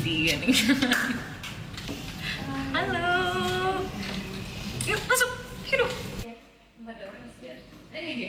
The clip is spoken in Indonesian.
easy kan. Halo. Yuk masuk. Hidup. Ini dia.